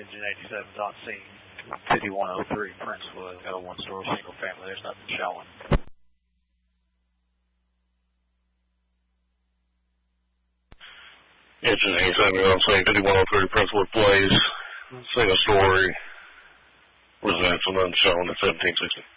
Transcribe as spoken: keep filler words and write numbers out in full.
Engine eighty-seven's on scene. fifty-one oh three Princewood. Got a one-story single family. There's nothing showing. Engine eighty-seven on scene. fifty-one oh three Princewood Place. Single story. Residential, none showing at seventeen sixty.